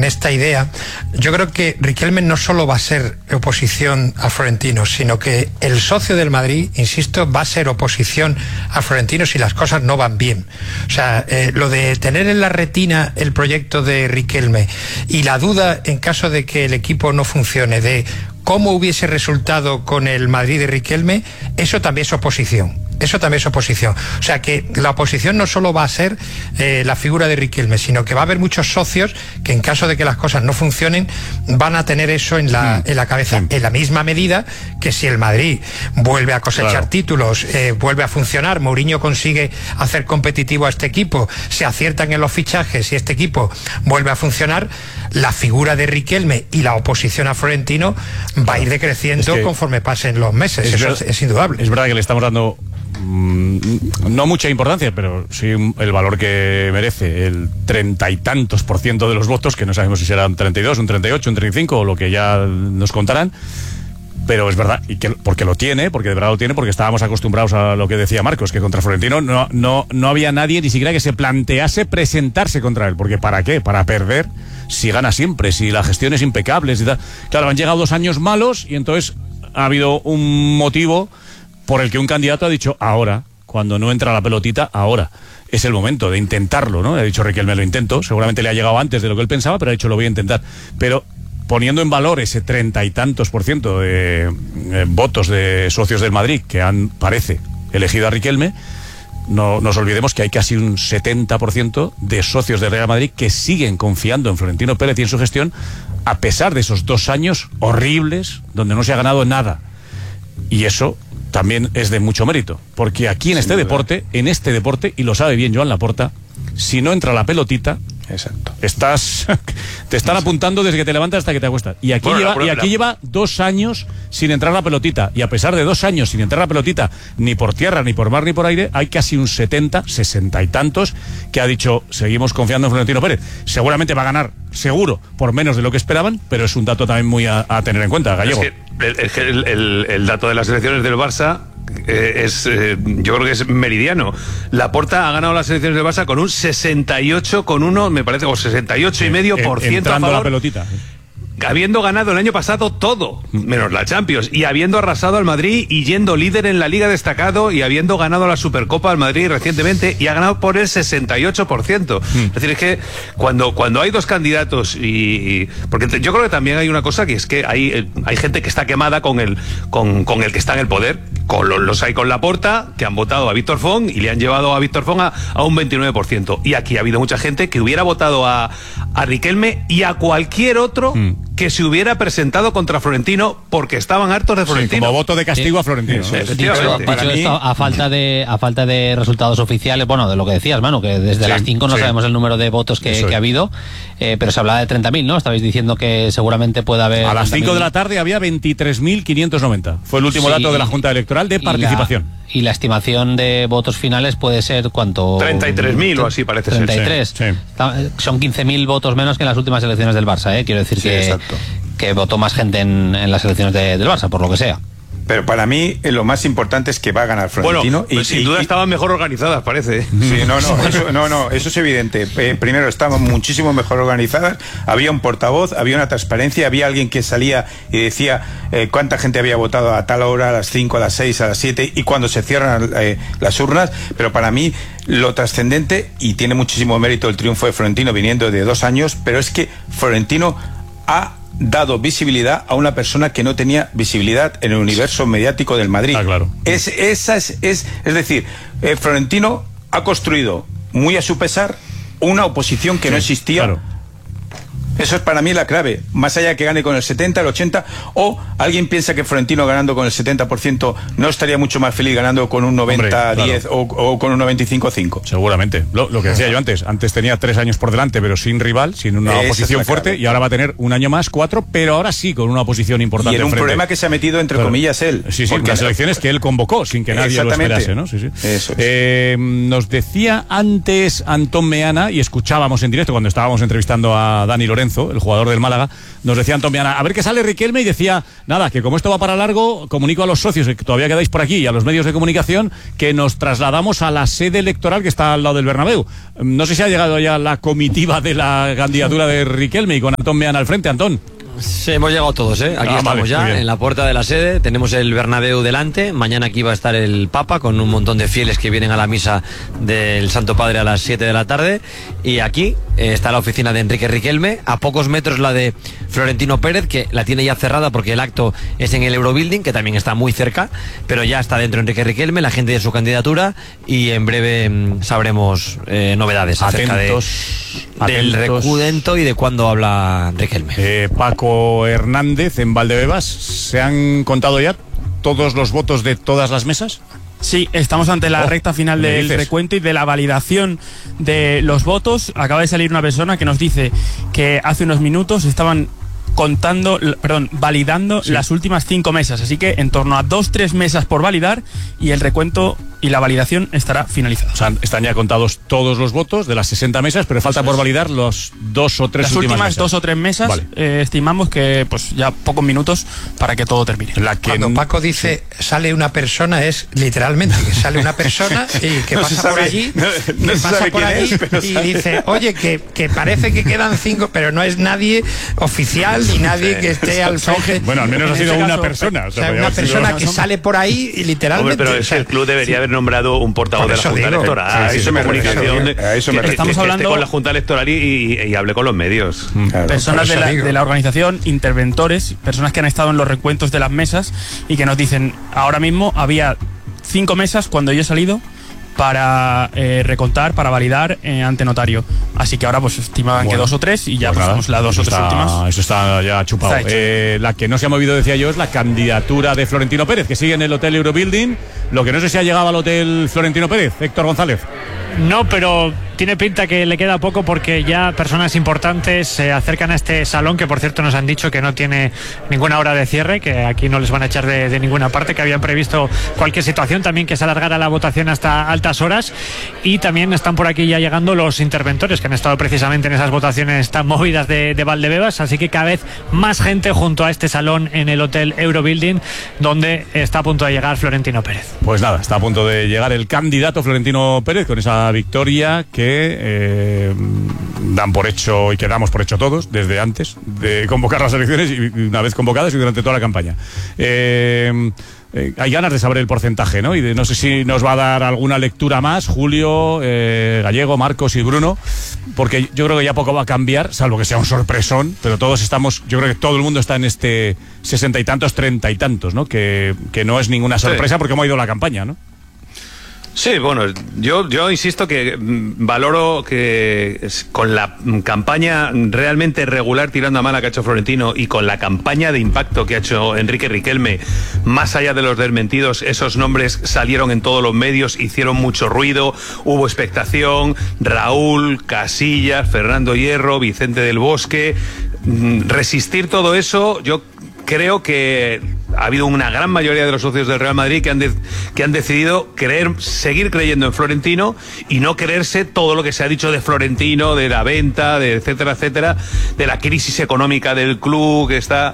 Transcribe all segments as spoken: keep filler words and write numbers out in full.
esta idea, yo creo que Riquelme no solo va a ser oposición a Florentino, sino que el socio del Madrid, insisto, va a ser oposición a Florentino si las cosas no van bien. O sea, eh, lo de tener en la retina el proyecto de Riquelme y la duda en caso de que el equipo no funcione, de cómo hubiese resultado con el Madrid de Riquelme, eso también es oposición. Eso también es oposición. O sea que la oposición no solo va a ser eh, la figura de Riquelme, sino que va a haber muchos socios que en caso de que las cosas no funcionen van a tener eso en la, en la cabeza. En la misma medida que si el Madrid vuelve a cosechar claro. títulos, eh, vuelve a funcionar, Mourinho consigue hacer competitivo a este equipo, se aciertan en los fichajes y este equipo vuelve a funcionar, la figura de Riquelme y la oposición a Florentino va a ir decreciendo es que conforme pasen los meses. Es, eso verdad, es, es indudable. Es verdad que le estamos dando no mucha importancia, pero sí el valor que merece, el treinta y tantos por ciento de los votos, que no sabemos si serán treinta y dos, un treinta y ocho, un treinta y cinco o lo que ya nos contarán, pero es verdad, y que porque lo tiene, porque de verdad lo tiene, porque estábamos acostumbrados a lo que decía Marcos, que contra Florentino no, no, no había nadie ni siquiera que se plantease presentarse contra él, porque ¿para qué? Para perder, si gana siempre, si la gestión es impecable, si tal. Claro, han llegado dos años malos y entonces ha habido un motivo por el que un candidato ha dicho ahora, cuando no entra la pelotita, ahora es el momento de intentarlo, ¿no? Ha dicho Riquelme, lo intento, seguramente le ha llegado antes de lo que él pensaba, pero ha dicho lo voy a intentar. Pero poniendo en valor ese treinta y tantos por ciento de eh, votos de socios del Madrid que han, parece, elegido a Riquelme, no nos olvidemos que hay casi un setenta por ciento de socios del Real Madrid que siguen confiando en Florentino Pérez y en su gestión, a pesar de esos dos años horribles donde no se ha ganado nada. Y eso también es de mucho mérito, porque aquí en este deporte, en este deporte, y lo sabe bien Joan Laporta, si no entra la pelotita, exacto, estás te están Exacto. apuntando desde que te levantas hasta que te acuestas. Y aquí, bueno, lleva, y aquí lleva dos años sin entrar la pelotita, y a pesar de dos años sin entrar la pelotita, ni por tierra, ni por mar, ni por aire, hay casi un setenta, sesenta y tantos que ha dicho, seguimos confiando en Florentino Pérez. Seguramente va a ganar, seguro, por menos de lo que esperaban, pero es un dato también muy a, a tener en cuenta, Gallego. Es que el, el, el, el dato de las elecciones del Barça eh, es, eh, yo creo que es meridiano. Laporta ha ganado las elecciones del Barça con un sesenta y ocho con uno, me parece, o sesenta y ocho y medio por ciento a favor, la pelotita. habiendo ganado el año pasado todo, menos la Champions, y habiendo arrasado al Madrid y yendo líder en la Liga destacado y habiendo ganado la Supercopa al Madrid recientemente y ha ganado por el sesenta y ocho por ciento. Mm. Es decir, es que cuando, cuando hay dos candidatos y, y porque yo creo que también hay una cosa que es que hay, hay gente que está quemada con el, con, con el que está en el poder, con los, los hay con Laporta, que han votado a Víctor Font y le han llevado a Víctor Font a, a un veintinueve por ciento. Y aquí ha habido mucha gente que hubiera votado a, a Riquelme y a cualquier otro mm. que se hubiera presentado contra Florentino porque estaban hartos de Florentino. Sí, como voto de castigo sí. a Florentino. Sí, sí, dicho, dicho mí... esto, a falta de a falta de resultados oficiales, bueno, de lo que decías, Manu, que desde sí, las cinco no sí. sabemos el número de votos que, que ha habido, eh, pero se hablaba de treinta mil, ¿no? Estabais diciendo que seguramente puede haber... A las cinco de la tarde había veintitrés mil quinientos noventa. Fue el último sí, dato de la Junta Electoral de participación. Y la, y la estimación de votos finales puede ser, ¿cuánto? treinta y tres mil o así parece treinta y tres. ser. treinta y tres. Sí. Son quince mil votos menos que en las últimas elecciones del Barça, ¿eh? Quiero decir sí, que... Exacto. que votó más gente en, en las elecciones de, del Barça, por lo que sea. Pero para mí lo más importante es que va a ganar Florentino. Bueno, y, sin y, duda y, estaban mejor organizadas, parece. Sí, no, no, eso, no, no, eso es evidente. Eh, primero, estaban muchísimo mejor organizadas. Había un portavoz, había una transparencia, había alguien que salía y decía eh, cuánta gente había votado a tal hora, a las cinco, a las seis, a las siete, y cuando se cierran eh, las urnas. Pero para mí lo trascendente, y tiene muchísimo mérito el triunfo de Florentino viniendo de dos años, pero es que Florentino ha dado visibilidad a una persona que no tenía visibilidad en el universo mediático del Madrid. Ah, claro. Es, esa es, es, es decir, eh, Florentino ha construido, muy a su pesar, una oposición que sí, no existía. Claro. Eso es para mí la clave, más allá de que gane con el setenta, el ochenta, o alguien piensa que Florentino ganando con el setenta por ciento no estaría mucho más feliz ganando con un noventa diez claro. o, o con un noventa y cinco cinco. Seguramente, lo, lo que decía yo antes, antes tenía tres años por delante, pero sin rival, sin una Esa oposición fuerte, clave. Y ahora va a tener un año más, cuatro, pero ahora sí con una oposición importante. Y en un enfrente. Problema que se ha metido, entre claro. comillas, él. Sí, sí, las elecciones que él convocó, sin que nadie lo esperase, ¿no? Sí, sí. Eso es. Eh, nos decía antes Antón Meana, y escuchábamos en directo cuando estábamos entrevistando a Dani Lorenzo, Lorenzo, el jugador del Málaga, nos decía Antón Viana, a ver qué sale Riquelme, y decía, nada, que como esto va para largo, comunico a los socios que todavía quedáis por aquí y a los medios de comunicación que nos trasladamos a la sede electoral que está al lado del Bernabéu. No sé si ha llegado ya la comitiva de la candidatura de Riquelme y con Antón Viana al frente. Antón. Sí, hemos llegado todos, ¿eh? Aquí ah, estamos vale, ya, en la puerta de la sede. Tenemos el Bernabéu delante. Mañana aquí va a estar el Papa con un montón de fieles que vienen a la misa del Santo Padre a las siete de la tarde. Y aquí eh, está la oficina de Enrique Riquelme. A pocos metros la de Florentino Pérez, que la tiene ya cerrada porque el acto es en el Eurobuilding, que también está muy cerca. Pero ya está dentro Enrique Riquelme, la gente de su candidatura. Y en breve mm, sabremos eh, novedades acerca atentos, de, del atentos. recudento y de cuándo habla Riquelme. Eh, Paco Hernández en Valdebebas, ¿se han contado ya todos los votos de todas las mesas? Sí, estamos ante la oh, recta final del recuento y de la validación de los votos. Acaba de salir una persona que nos dice que hace unos minutos estaban contando, perdón, validando sí. las últimas cinco mesas, así que en torno a dos, tres mesas por validar y el recuento y la validación estará finalizada. O sea, están ya contados todos los votos de las sesenta mesas, pero falta por validar los dos o tres las últimas, últimas mesas. dos o tres mesas. Vale. eh, estimamos que pues ya pocos minutos para que todo termine. La que Cuando Paco dice sí. sale una persona, es literalmente que sale una persona y que no pasa sabe, por allí, no, no que pasa por allí es, y sabe. dice, oye, que, que parece que quedan cinco, pero no es nadie oficial ni nadie sí. que esté al frente. Bueno, al menos ha sido una persona. O sea, una persona sido... que sale por ahí y literalmente. Hombre, pero es que el club debería sí. haber nombrado un portavoz de la Junta digo, Electoral. Sí, sí, eso me comunicación. A eso me refiero. Estamos hablando con la Junta Electoral y, y, y hable con los medios. Claro, personas de la, de la organización, interventores, personas que han estado en los recuentos de las mesas y que nos dicen, ahora mismo había cinco mesas cuando yo he salido para eh, recontar, para validar eh, ante notario. Así que ahora pues estimaban bueno, que dos o tres y ya pues pasamos las dos o tres está, últimas. Eso está ya chupado. Está eh, la que no se ha movido, decía yo, es la candidatura de Florentino Pérez, que sigue en el Hotel Eurobuilding. Lo que no sé si ha llegado al Hotel Florentino Pérez, Héctor González. No, pero tiene pinta que le queda poco porque ya personas importantes se acercan a este salón, que por cierto nos han dicho que no tiene ninguna hora de cierre, que aquí no les van a echar de, de ninguna parte, que habían previsto cualquier situación, también que se alargara la votación hasta altas horas, y también están por aquí ya llegando los interventores que han estado precisamente en esas votaciones tan movidas de, de Valdebebas, así que cada vez más gente junto a este salón en el Hotel Eurobuilding, donde está a punto de llegar Florentino Pérez. Pues nada, está a punto de llegar el candidato Florentino Pérez con esa victoria que eh, dan por hecho y que damos por hecho todos desde antes de convocar las elecciones y una vez convocadas y durante toda la campaña. Eh, eh, hay ganas de saber el porcentaje, ¿no? Y de, no sé si nos va a dar alguna lectura más Julio, eh, Gallego, Marcos y Bruno, porque yo creo que ya poco va a cambiar, salvo que sea un sorpresón, pero todos estamos, yo creo que todo el mundo está en este sesenta y tantos, treinta y tantos, ¿no? Que, que no es ninguna sorpresa sí. porque hemos ido la campaña, ¿no? Sí, bueno, yo, yo insisto que valoro que con la campaña realmente regular tirando a mala que ha hecho Florentino y con la campaña de impacto que ha hecho Enrique Riquelme, más allá de los desmentidos, esos nombres salieron en todos los medios, hicieron mucho ruido, hubo expectación, Raúl, Casillas, Fernando Hierro, Vicente del Bosque, resistir todo eso, yo creo que ha habido una gran mayoría de los socios del Real Madrid que han, de, que han decidido creer, seguir creyendo en Florentino y no creerse todo lo que se ha dicho de Florentino, de la venta, de etcétera, etcétera, de la crisis económica del club que está...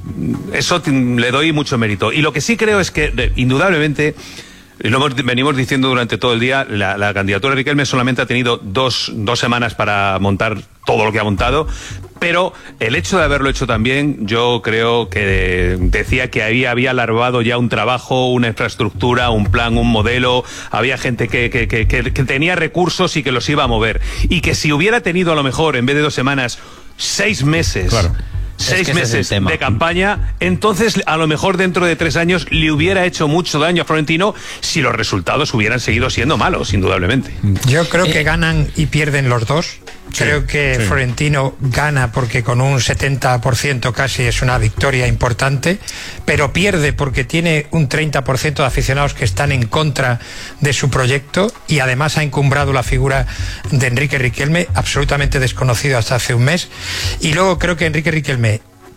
Eso le doy mucho mérito. Y lo que sí creo es que, indudablemente, lo hemos, venimos diciendo durante todo el día, la, la candidatura de Riquelme solamente ha tenido dos, dos semanas para montar todo lo que ha montado, pero el hecho de haberlo hecho también, yo creo que decía que había, había larvado ya un trabajo, una infraestructura, un plan, un modelo, había gente que, que, que, que, que tenía recursos y que los iba a mover, y que si hubiera tenido a lo mejor, en vez de dos semanas, seis meses... Claro. Seis es que meses de campaña, entonces a lo mejor dentro de tres años le hubiera hecho mucho daño a Florentino si los resultados hubieran seguido siendo malos, indudablemente. Yo creo que ganan y pierden los dos. Sí, creo que sí. Florentino gana porque con un setenta por ciento casi es una victoria importante, pero pierde porque tiene un treinta por ciento de aficionados que están en contra de su proyecto y además ha encumbrado la figura de Enrique Riquelme, absolutamente desconocido hasta hace un mes. Y luego creo que Enrique Riquelme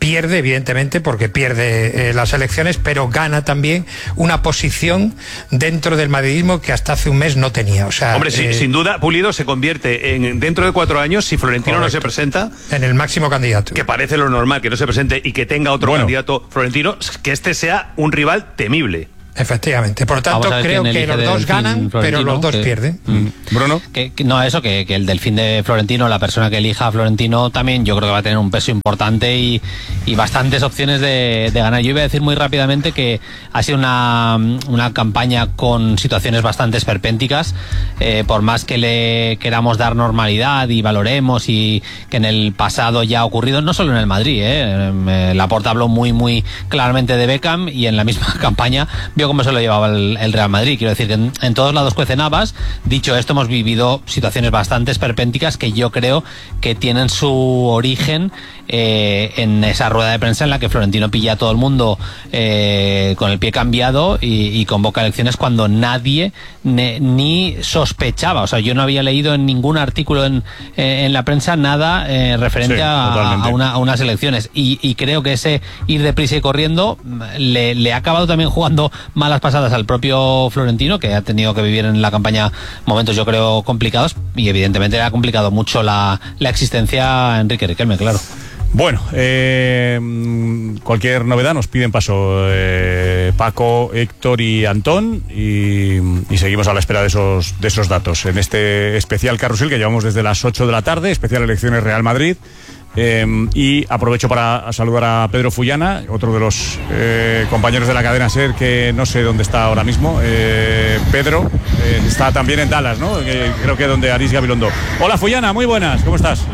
pierde, evidentemente, porque pierde eh, las elecciones, pero gana también una posición dentro del madridismo que hasta hace un mes no tenía. O sea, Hombre, eh, sin, sin duda, Pulido se convierte en, dentro de cuatro años, si Florentino correcto. no se presenta, en el máximo candidato. Que parece lo normal, que no se presente y que tenga otro bueno. candidato Florentino, que este sea un rival temible. Efectivamente, por lo tanto creo que los dos ganan, pero los dos que, pierden. Mm. Bruno. Que, que, no, eso, que, que el delfín de Florentino, la persona que elija a Florentino también yo creo que va a tener un peso importante y, y bastantes opciones de, de ganar. Yo iba a decir muy rápidamente que ha sido una, una campaña con situaciones bastante esperpénticas, eh, por más que le queramos dar normalidad y valoremos y que en el pasado ya ha ocurrido, no solo en el Madrid, eh, Laporta habló muy muy claramente de Beckham y en la misma campaña cómo se lo llevaba el, el Real Madrid. Quiero decir que en, en todos lados cuecen habas. Dicho esto, hemos vivido situaciones bastante esperpénticas que yo creo que tienen su origen eh, en esa rueda de prensa en la que Florentino pilla a todo el mundo eh, con el pie cambiado y, y convoca elecciones cuando nadie ne, ni sospechaba. O sea, yo no había leído en ningún artículo en, eh, en la prensa nada eh, referente sí, a, a, una, a unas elecciones y, y creo que ese ir deprisa y corriendo le, le ha acabado también jugando malas pasadas al propio Florentino, que ha tenido que vivir en la campaña momentos yo creo complicados y evidentemente le ha complicado mucho la, la existencia a Enrique Riquelme, claro. Bueno, eh, cualquier novedad nos piden paso eh, Paco, Héctor y Antón y, y seguimos a la espera de esos, de esos datos en este especial carrusel que llevamos desde las ocho de la tarde, especial elecciones Real Madrid. Eh, y aprovecho para saludar a Pedro Fullana, otro de los eh, compañeros de la cadena SER que no sé dónde está ahora mismo. eh, Pedro eh, está también en Dallas, ¿no? Eh, creo que donde Aris Gabilondo. Hola Fullana, muy buenas, ¿cómo estás?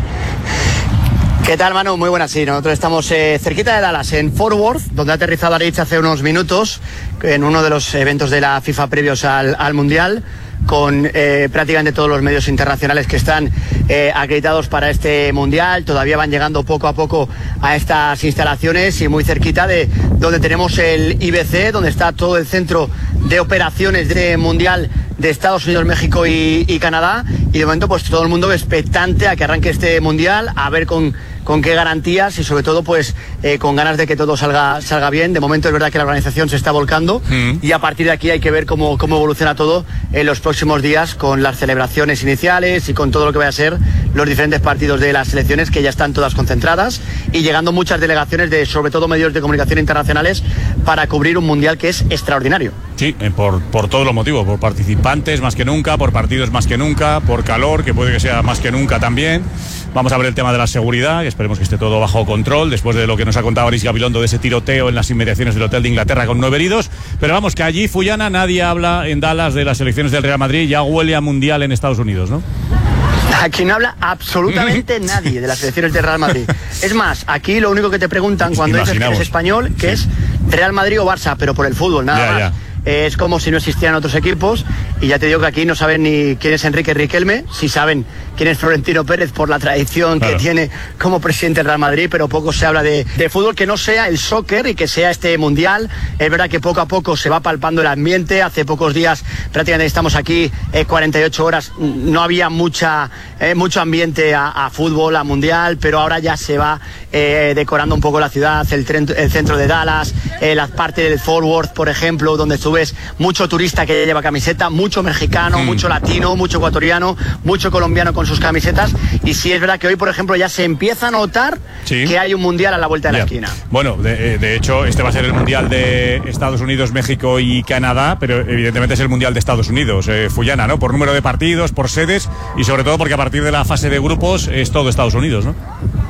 ¿Qué tal, Manu? Muy buenas, sí. Nosotros estamos eh, cerquita de Dallas, en Fort Worth, donde ha aterrizado Aritz hace unos minutos, en uno de los eventos de la FIFA previos al, al Mundial, con eh, prácticamente todos los medios internacionales que están eh, acreditados para este Mundial. Todavía van llegando poco a poco a estas instalaciones y muy cerquita de donde tenemos el I B C, donde está todo el centro de operaciones de Mundial de Estados Unidos, México y, y Canadá. Y de momento pues todo el mundo expectante a que arranque este Mundial, a ver con, con qué garantías y sobre todo pues eh, con ganas de que todo salga, salga bien. De momento es verdad que la organización se está volcando mm. y a partir de aquí hay que ver cómo, cómo evoluciona todo en los próximos días con las celebraciones iniciales y con todo lo que vaya a ser los diferentes partidos de las selecciones que ya están todas concentradas y llegando muchas delegaciones de sobre todo medios de comunicación internacionales para cubrir un Mundial que es extraordinario. Sí, eh, por, por todos los motivos, por participantes más que nunca, por partidos más que nunca, por calor, que puede que sea más que nunca también. Vamos a ver el tema de la seguridad, y esperemos que esté todo bajo control, después de lo que nos ha contado Aris Gabilondo de ese tiroteo en las inmediaciones del Hotel de Inglaterra con nueve heridos. Pero vamos, que allí, Fullana, nadie habla en Dallas de las elecciones del Real Madrid, ya huele a Mundial en Estados Unidos, ¿no? Aquí no habla absolutamente nadie de las elecciones del Real Madrid. Es más, aquí lo único que te preguntan cuando dices que eres español, que sí. es Real Madrid o Barça, pero por el fútbol, nada ya, más. Ya. Es como si no existieran otros equipos y ya te digo que aquí no saben ni quién es Enrique Riquelme, sí saben quién es Florentino Pérez por la tradición claro. que tiene como presidente del Real Madrid, pero poco se habla de, de fútbol que no sea el soccer y que sea este Mundial. Es verdad que poco a poco se va palpando el ambiente. Hace pocos días, prácticamente estamos aquí eh, cuarenta y ocho horas, no había mucha eh, mucho ambiente a, a fútbol, a Mundial, pero ahora ya se va eh, decorando un poco la ciudad, el, tren, el centro de Dallas, eh, la parte del Fort Worth, por ejemplo, donde estuve mucho turista que lleva camiseta, mucho mexicano, mm. mucho latino, mucho ecuatoriano, mucho colombiano con sus camisetas. Y sí es verdad que hoy, por ejemplo, ya se empieza a notar sí. que hay un Mundial a la vuelta de yeah. la esquina. Bueno, de, de hecho, este va a ser el Mundial de Estados Unidos, México y Canadá, pero evidentemente es el Mundial de Estados Unidos, eh, Fullana, ¿no? Por número de partidos, por sedes y sobre todo porque a partir de la fase de grupos es todo Estados Unidos, ¿no?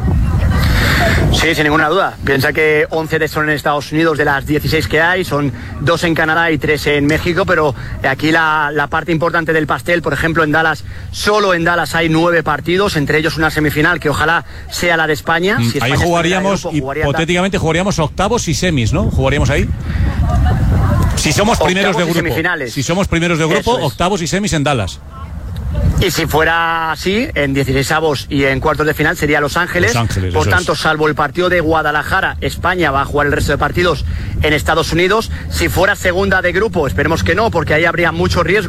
Sí, sin ninguna duda. Piensa que once de son en Estados Unidos de las dieciséis que hay, son dos en Canadá y tres en México, pero aquí la, la parte importante del pastel, por ejemplo, en Dallas, solo en Dallas hay nueve partidos, entre ellos una semifinal que ojalá sea la de España. Mm, si ahí España jugaríamos, grupo, jugaría hipotéticamente, jugaríamos octavos y semis, ¿no? ¿Jugaríamos ahí? Si somos primeros de grupo. Si somos primeros de grupo, octavos y semis en Dallas. Y si fuera así, en dieciseisavos y en cuartos de final sería Los Ángeles. Los Ángeles Por tanto, es. salvo el partido de Guadalajara, España va a jugar el resto de partidos en Estados Unidos. Si fuera segunda de grupo, esperemos que no, porque ahí habría mucho riesgo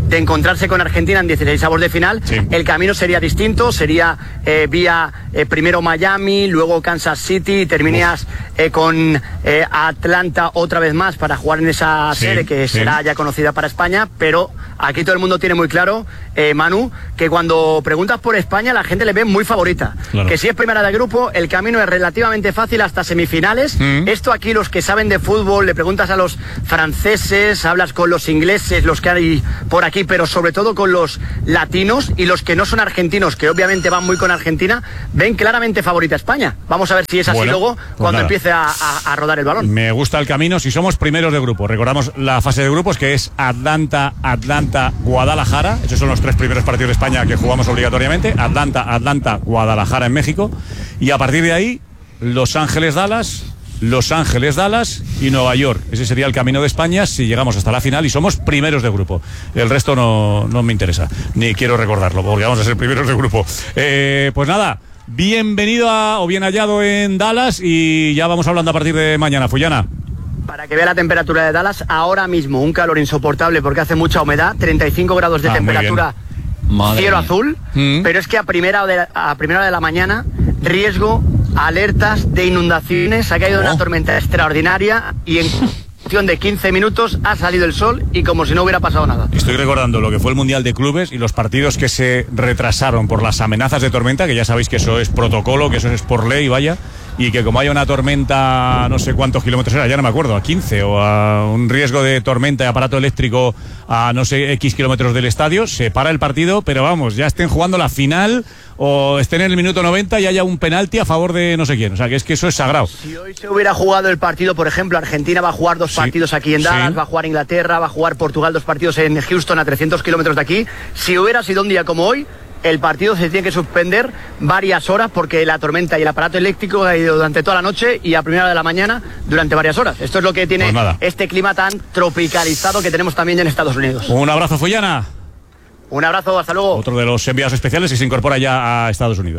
de encontrarse con Argentina en dieciseisavos de final, sí. El camino sería distinto, sería eh, vía eh, primero Miami, luego Kansas City, y terminarías eh, con eh, Atlanta otra vez más para jugar en esa sí, serie que sí. será ya conocida para España, pero aquí todo el mundo tiene muy claro, eh, Manu, que cuando preguntas por España la gente le ve muy favorita, claro. Que si es primera de grupo, el camino es relativamente fácil hasta semifinales. Mm. Esto aquí los que saben de fútbol, le preguntas a los franceses, hablas con los ingleses, los que hay por aquí, pero sobre todo con los latinos y los que no son argentinos, que obviamente van muy con Argentina, ven claramente favorita a España. Vamos a ver si es así bueno, luego pues cuando nada. empiece a, a, a rodar el balón. Me gusta el camino si somos primeros de grupo. Recordamos la fase de grupos, que es Atlanta, Atlanta, Guadalajara. Esos son los tres primeros partidos de España que jugamos obligatoriamente. Atlanta, Atlanta, Guadalajara en México. Y a partir de ahí, Los Ángeles, Dallas, Los Ángeles, Dallas y Nueva York. Ese sería el camino de España si llegamos hasta la final y somos primeros de grupo. El resto no, no me interesa, ni quiero recordarlo, porque vamos a ser primeros de grupo. Eh, pues nada, bienvenido a, o bien hallado en Dallas, y ya vamos hablando a partir de mañana. Fullana. Para que vea la temperatura de Dallas, ahora mismo un calor insoportable porque hace mucha humedad, treinta y cinco grados de ah, temperatura, cielo azul, mm. pero es que a primera, de, a primera hora de la mañana, riesgo, alertas de inundaciones, ha caído oh. una tormenta extraordinaria y en cuestión de quince minutos ha salido el sol y como si no hubiera pasado nada. Estoy recordando lo que fue el Mundial de Clubes y los partidos que se retrasaron por las amenazas de tormenta, que ya sabéis que eso es protocolo, que eso es por ley, vaya, y que como haya una tormenta, no sé cuántos kilómetros era, ya no me acuerdo, a quince, o a un riesgo de tormenta y aparato eléctrico a no sé X kilómetros del estadio, se para el partido, pero vamos, ya estén jugando la final o estén en el minuto noventa y haya un penalti a favor de no sé quién. O sea, que es que eso es sagrado. Si hoy se hubiera jugado el partido, por ejemplo, Argentina va a jugar dos sí, partidos aquí en Dallas, sí. va a jugar Inglaterra, va a jugar Portugal dos partidos en Houston a trescientos kilómetros de aquí. Si hubiera sido un día como hoy, el partido se tiene que suspender varias horas porque la tormenta y el aparato eléctrico ha ido durante toda la noche y a primera hora de la mañana durante varias horas. Esto es lo que tiene pues este clima tan tropicalizado que tenemos también en Estados Unidos. Un abrazo, Fullana. Un abrazo, hasta luego. Otro de los enviados especiales que se incorpora ya a Estados Unidos.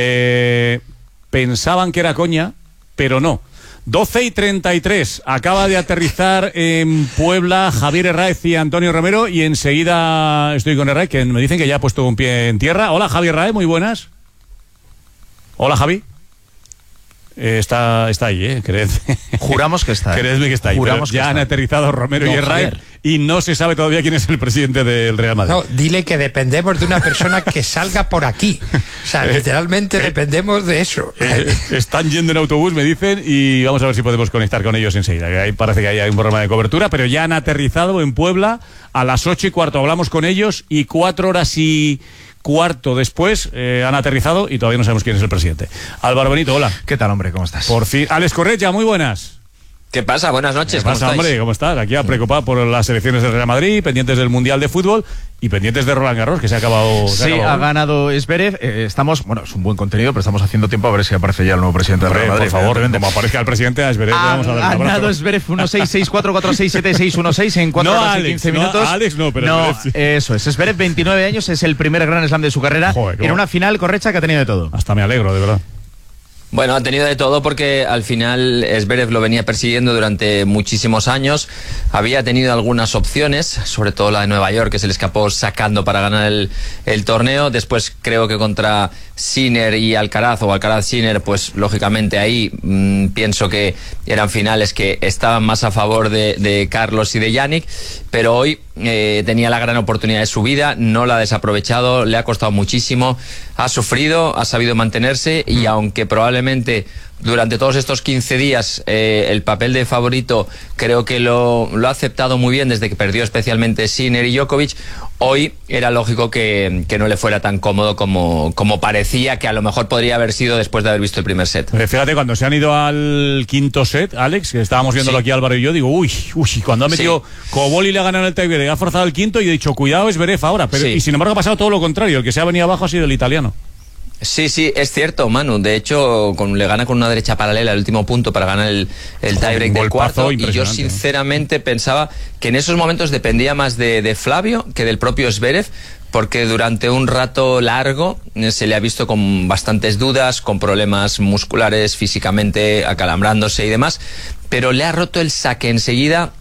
Eh, pensaban que era coña, pero no. doce y treinta y tres. Acaba de aterrizar en Puebla Javier Herráez y Antonio Romero, y enseguida estoy con Herráez, que me dicen que ya ha puesto un pie en tierra. Hola, Javier Herráez, muy buenas. Hola, Javi. Eh, está, está ahí, ¿eh? Creed. Juramos que está. ¿eh? Creedme que está ahí. Juramos ya que han está. aterrizado Romero no, y Herráez, y no se sabe todavía quién es el presidente del Real Madrid. No, dile que dependemos de una persona que salga por aquí. O sea, literalmente eh, dependemos de eso. Eh, están yendo en autobús, me dicen, y vamos a ver si podemos conectar con ellos enseguida. Ahí parece que hay un problema de cobertura, pero ya han aterrizado en Puebla a las ocho y cuarto. Hablamos con ellos y cuatro horas y cuarto después eh, han aterrizado y todavía no sabemos quién es el presidente. Álvaro Benito, hola. ¿Qué tal, hombre? ¿Cómo estás? Por fin. Alex Correia, muy buenas. ¿Qué pasa? Buenas noches. ¿Qué pasa, ¿Cómo hombre? ¿Cómo estás? Aquí preocupado por las elecciones del Real Madrid, pendientes del Mundial de Fútbol y pendientes de Roland Garros, que se ha acabado. Se sí, ha, acabado. ha ganado Zverev. Eh, estamos, bueno, es un buen contenido, pero estamos haciendo tiempo a ver si aparece ya el nuevo presidente del Real Madrid. Por favor, como aparezca el presidente a Zverev, ha, vamos a dar un abrazo. Ha ganado Zverev uno seis seis cuatro cuatro seis siete seis uno seis en cuatro no, horas Alex, y quince minutos. No, Alex no, pero no, Zverev, sí. Eso es. Zverev, veintinueve años, es el primer gran slam de su carrera. Joder, en una final correcta que ha tenido de todo. Hasta me alegro, de verdad. Bueno, ha tenido de todo porque al final Zverev lo venía persiguiendo durante muchísimos años. Había tenido algunas opciones, sobre todo la de Nueva York, que se le escapó sacando para ganar el, el torneo. Después creo que contra Sinner y Alcaraz, o Alcaraz-Sinner, pues lógicamente ahí mmm, pienso que eran finales que estaban más a favor de, de Carlos y de Yannick. Pero hoy eh, tenía la gran oportunidad de su vida, no la ha desaprovechado, le ha costado muchísimo, ha sufrido, ha sabido mantenerse, y aunque probablemente durante todos estos quince días eh, el papel de favorito creo que lo, lo ha aceptado muy bien desde que perdió especialmente Sinner y Djokovic, hoy era lógico que, que no le fuera tan cómodo como, como parecía que a lo mejor podría haber sido después de haber visto el primer set. Fíjate, cuando se han ido al quinto set, Alex, que estábamos viéndolo sí. aquí Álvaro y yo, digo, uy, uy, cuando ha metido sí. Coboli le ha ganado el tiebreak, ha forzado el quinto y he dicho, cuidado, es Zverev ahora, pero, sí. y sin embargo ha pasado todo lo contrario, el que se ha venido abajo ha sido el italiano. Sí, sí, es cierto, Manu. De hecho, con, le gana con una derecha paralela el último punto para ganar el, el tiebreak del cuarto. Y yo sinceramente pensaba que en esos momentos dependía más de, de Flavio que del propio Zverev, porque durante un rato largo se le ha visto con bastantes dudas, con problemas musculares, físicamente, acalambrándose y demás, pero le ha roto el saque enseguida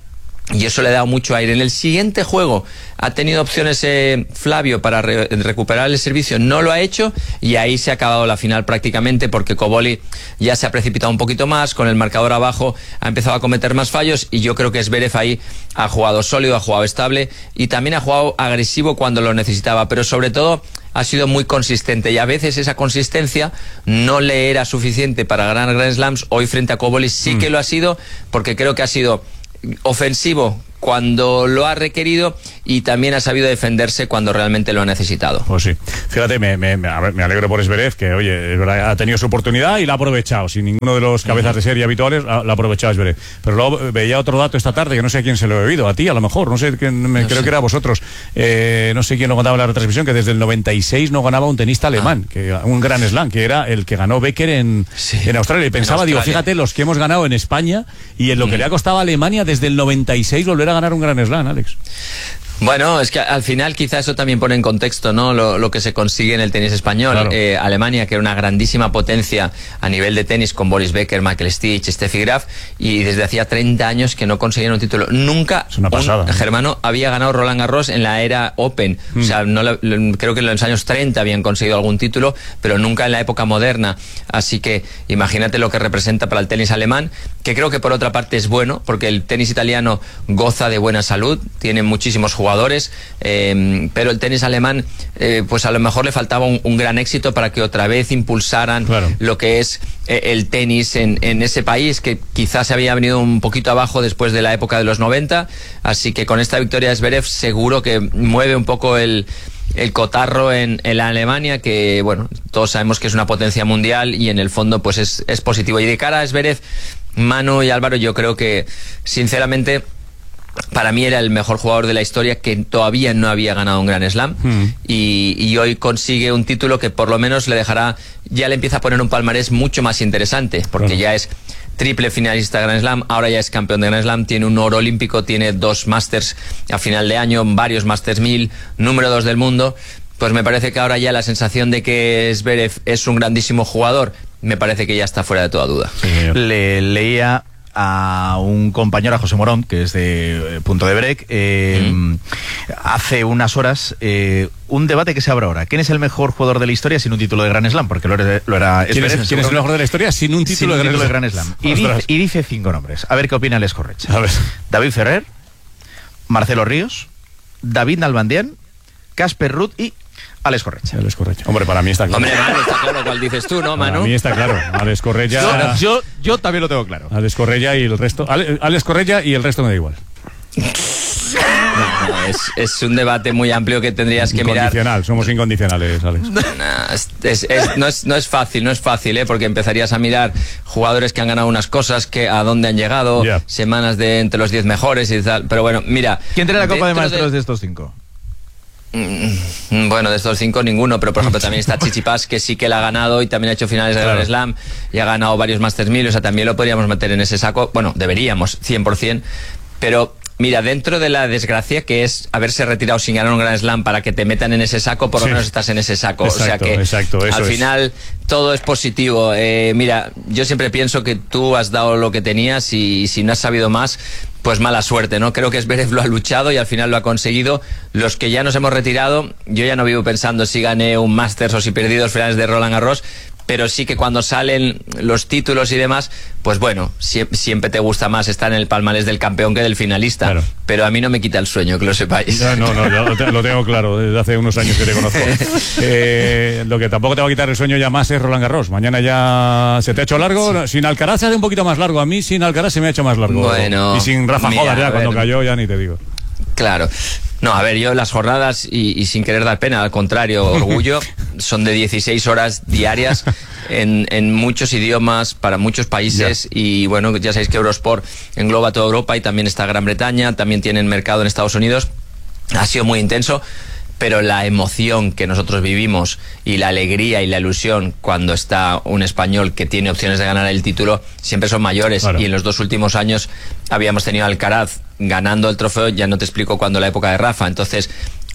y eso le ha dado mucho aire. En el siguiente juego ha tenido opciones eh, Flavio para re recuperar el servicio, no lo ha hecho, y ahí se ha acabado la final prácticamente, porque Koboli ya se ha precipitado un poquito más, con el marcador abajo ha empezado a cometer más fallos, y yo creo que Zverev ahí ha jugado sólido, ha jugado estable, y también ha jugado agresivo cuando lo necesitaba, pero sobre todo ha sido muy consistente, y a veces esa consistencia no le era suficiente para ganar Grand Slams. Hoy frente a Koboli sí que lo ha sido, porque creo que ha sido ofensivo cuando lo ha requerido y también ha sabido defenderse cuando realmente lo ha necesitado. Pues sí, fíjate, me, me, me alegro por Zverev, que oye, es verdad, ha tenido su oportunidad y la ha aprovechado, sin ninguno de los cabezas de serie habituales la ha aprovechado Zverev. Pero luego veía otro dato esta tarde, que no sé a quién se lo he oído, a ti a lo mejor, no sé, quién, me, no creo sé. que era a vosotros, eh, no sé quién lo contaba en la retransmisión, que desde el noventa y seis no ganaba un tenista alemán, ah. que un Grand Slam, que era el que ganó Becker en, sí, en Australia, y pensaba, digo, fíjate, los que hemos ganado en España y en lo que mm. le ha costado a Alemania desde el noventa y seis volver a ganar un Grand Slam, Alex. Bueno, es que al final quizá eso también pone en contexto, ¿no?, lo, lo que se consigue en el tenis español. Claro. Eh, Alemania, que era una grandísima potencia a nivel de tenis, con Boris Becker, Michael Stich, Steffi Graf, y desde hacía treinta años que no conseguían un título. Nunca es una pasada, un ¿no? germano había ganado Roland Garros en la era Open. Mm. O sea, no lo, lo, creo que en los años treinta habían conseguido algún título, pero nunca en la época moderna. Así que imagínate lo que representa para el tenis alemán, que creo que por otra parte es bueno, porque el tenis italiano goza de buena salud, tiene muchísimos jugadores, Eh, pero el tenis alemán, eh, pues a lo mejor le faltaba un, un gran éxito para que otra vez impulsaran claro. lo que es eh, el tenis en, en ese país, que quizás se había venido un poquito abajo después de la época de los noventa. Así que con esta victoria de Zverev seguro que mueve un poco el el cotarro en, en la Alemania, que bueno, todos sabemos que es una potencia mundial, y en el fondo pues es, es positivo. Y de cara a Zverev, Manu y Álvaro, yo creo que sinceramente para mí era el mejor jugador de la historia, que todavía no había ganado un Grand Slam, mm. y, y hoy consigue un título que por lo menos le dejará, ya le empieza a poner un palmarés mucho más interesante, porque claro. ya es triple finalista de Grand Slam, ahora ya es campeón de Grand Slam, tiene un oro olímpico, tiene dos Masters a final de año, varios Masters mil, número dos del mundo. Pues me parece que ahora ya la sensación de que Zverev es un grandísimo jugador, me parece que ya está fuera de toda duda. Sí, le leía a un compañero, a José Morón, que es de eh, Punto de Break, eh, mm. hace unas horas, eh, un debate que se abre ahora. ¿Quién es el mejor jugador de la historia sin un título de Grand Slam? Porque lo era... Lo era ¿Quién, es, ¿quién es el mejor de la historia sin un título, sin de, un título Grand de Grand Slam? Y dice, y dice cinco nombres. A ver qué opina Les Correcha. A ver. David Ferrer, Marcelo Ríos, David Nalbandian, Casper Ruud y Alex Correcha. Alex Correcha. Hombre, para mí está claro. Hombre, Manu, está claro cuál dices tú, ¿no, Manu? Para mí está claro. Alex Correcha. Yo, yo, yo también lo tengo claro. Alex Correcha y el resto. Ale, Alex Correcha y el resto me da igual. No, no, es, es un debate muy amplio que tendrías que mirar. Incondicional, somos incondicionales, Alex. No, es, es, es, no, es, no es fácil, no es fácil, ¿eh? Porque empezarías a mirar jugadores que han ganado unas cosas, que a dónde han llegado, yeah. semanas de entre los diez mejores y tal. Pero bueno, mira. ¿Quién tiene la Copa de Maestros de... de estos cinco? Bueno, de estos cinco ninguno, pero por ejemplo también está Tsitsipas, que sí que la ha ganado y también ha hecho finales de Grand claro. Slam y ha ganado varios Masters mil, o sea, también lo podríamos meter en ese saco. Bueno, deberíamos, cien por cien, pero mira, dentro de la desgracia que es haberse retirado sin ganar un Grand Slam para que te metan en ese saco, por lo sí. menos estás en ese saco. Exacto, o sea que exacto, eso al es. final todo es positivo. Eh, mira, yo siempre pienso que tú has dado lo que tenías y si no has sabido más, pues mala suerte, ¿no? Creo que Zverev lo ha luchado y al final lo ha conseguido. Los que ya nos hemos retirado, yo ya no vivo pensando si gané un Masters o si perdí dos finales de Roland Garros, pero sí que cuando salen los títulos y demás, pues bueno, sie siempre te gusta más estar en el palmarés del campeón que del finalista. Claro. Pero a mí no me quita el sueño, que lo sepáis. No, no, no, yo lo tengo claro desde hace unos años que te conozco. eh, lo que tampoco te va a quitar el sueño ya más es Roland Garros. Mañana ya se te ha hecho largo. Sí. Sin Alcaraz se hace un poquito más largo. A mí sin Alcaraz se me ha hecho más largo. Bueno, y sin Rafa Jodas ya cuando cayó ya ni te digo. Claro. No, a ver, yo las jornadas, y, y sin querer dar pena, al contrario, orgullo, son de dieciséis horas diarias en, en muchos idiomas, para muchos países, yeah. y bueno, ya sabéis que Eurosport engloba toda Europa y también está Gran Bretaña, también tienen mercado en Estados Unidos. Ha sido muy intenso, pero la emoción que nosotros vivimos y la alegría y la ilusión cuando está un español que tiene opciones de ganar el título siempre son mayores. Claro. Y en los dos últimos años habíamos tenido a Alcaraz ganando el trofeo, ya no te explico cuándo, la época de Rafa. Entonces,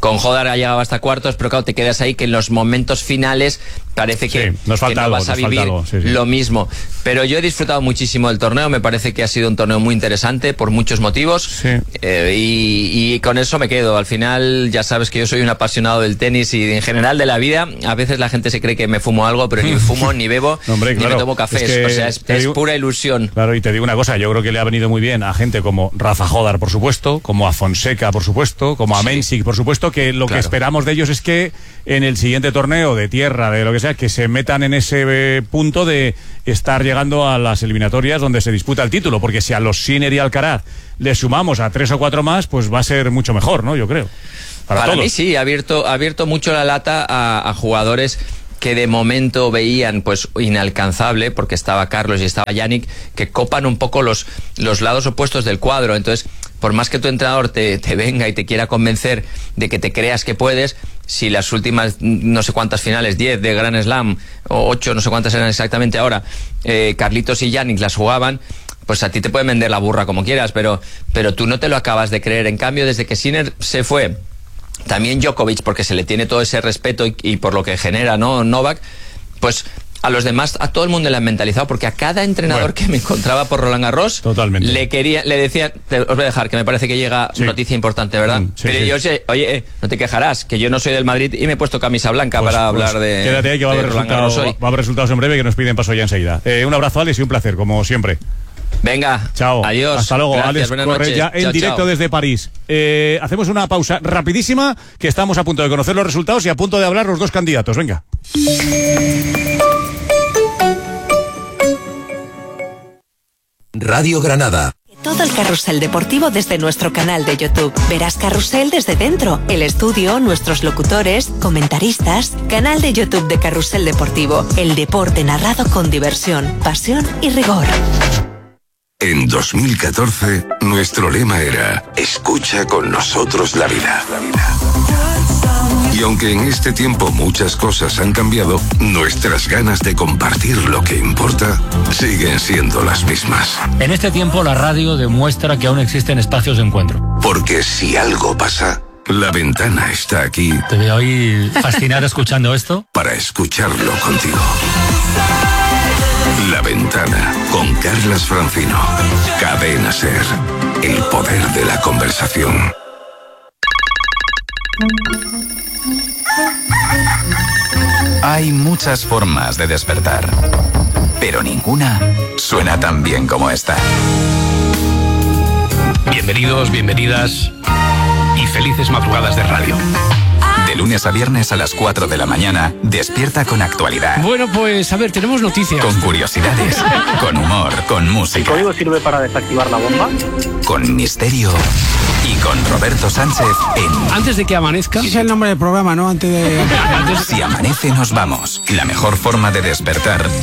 Con Hodar ha llegado hasta cuartos, pero claro, te quedas ahí que en los momentos finales parece que, sí, nos falta que no algo, vas a nos falta vivir algo, sí, sí. lo mismo. Pero yo he disfrutado muchísimo del torneo, me parece que ha sido un torneo muy interesante por muchos motivos, sí. eh, y, y con eso me quedo. Al final ya sabes que yo soy un apasionado del tenis y en general de la vida. A veces la gente se cree que me fumo algo, pero ni fumo, ni bebo, no, hombre, ni claro, me tomo cafés, es que o sea, es, es digo, pura ilusión. Claro, y te digo una cosa, yo creo que le ha venido muy bien a gente como Rafa Hodar, por supuesto, como a Fonseca, por supuesto, como a Sí. Mensik, por supuesto, que lo Claro. que esperamos de ellos es que en el siguiente torneo de tierra, de lo que sea, que se metan en ese eh, punto de estar llegando a las eliminatorias donde se disputa el título, porque si a los Sinner y Alcaraz le sumamos a tres o cuatro más, pues va a ser mucho mejor, ¿no? Yo creo. Para, Para todos. mí sí, ha abierto, ha abierto mucho la lata a, a jugadores que de momento veían pues inalcanzable, porque estaba Carlos y estaba Yannick, que copan un poco los, los lados opuestos del cuadro. Entonces, por más que tu entrenador te, te venga y te quiera convencer de que te creas que puedes, si las últimas no sé cuántas finales, diez de Grand Slam, o ocho, no sé cuántas eran exactamente ahora, eh, Carlitos y Yannick las jugaban, pues a ti te pueden vender la burra como quieras, pero, pero tú no te lo acabas de creer. En cambio, desde que Sinner se fue, también Djokovic, porque se le tiene todo ese respeto y, y por lo que genera, ¿no? Novak, pues a los demás, a todo el mundo le han mentalizado, porque a cada entrenador Bueno. que me encontraba por Roland Garros, Totalmente. le quería, le decía, te, os voy a dejar, que me parece que llega Sí. noticia importante, ¿verdad? Mm, sí, Pero sí. yo sé, oye, eh, no te quejarás, que yo no soy del Madrid y me he puesto camisa blanca Pues- para pues hablar de. Quédate ahí que va a de haber Roland resultados, Garros hoy. va a haber resultados en breve que nos piden paso ya enseguida. Eh, un abrazo, Alex, y un placer, como siempre. Venga, Chao. adiós. Hasta luego, Gracias, Alex buenas Correia, noches. en Chao, directo chao. desde París. Eh, hacemos una pausa rapidísima, que estamos a punto de conocer los resultados y a punto de hablar los dos candidatos. Venga. Radio Granada. Todo el carrusel deportivo desde nuestro canal de YouTube. Verás Carrusel desde dentro, el estudio, nuestros locutores, comentaristas. Canal de YouTube de Carrusel Deportivo. El deporte narrado con diversión, pasión y rigor. En dos mil catorce, nuestro lema era escucha con nosotros la vida. Y aunque en este tiempo muchas cosas han cambiado, nuestras ganas de compartir lo que importa siguen siendo las mismas. En este tiempo la radio demuestra que aún existen espacios de encuentro. Porque si algo pasa, La Ventana está aquí. Te veo ahí fascinada escuchando esto. Para escucharlo contigo. La Ventana, con Carlas Francino. Cadena Ser. El poder de la conversación. Hay muchas formas de despertar, pero ninguna suena tan bien como esta. Bienvenidos, bienvenidas y felices madrugadas de radio. De lunes a viernes a las cuatro de la mañana, despierta con actualidad. Bueno, pues a ver, tenemos noticias. Con curiosidades, con humor, con música. ¿El código sirve para desactivar la bomba? Con misterio y con Roberto Sánchez en... Antes de que amanezca. Ese es el nombre del programa, ¿no? Antes de... Si amanece nos vamos. La mejor forma de despertar